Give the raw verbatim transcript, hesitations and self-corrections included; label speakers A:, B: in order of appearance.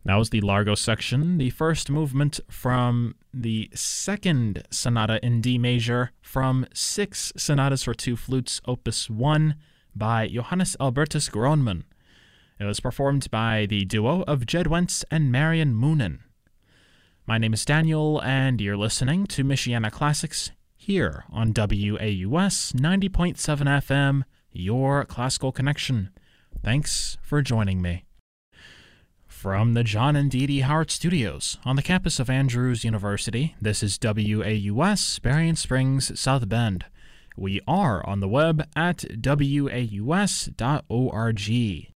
A: That was the Largo section, the first movement from the second sonata in D major from Six Sonatas for Two Flutes, Opus one, by Johannes Albertus Gronemann. It was performed by the duo of Jed Wentz and Marion Moonen. My name is Daniel, and you're listening to Michiana Classics here on W A U S ninety point seven F M, your classical connection. Thanks for joining me. From the John and Dee Dee Howard Studios on the campus of Andrews University, this is W A U S, Berrien Springs, South Bend. We are on the web at W A U S dot org.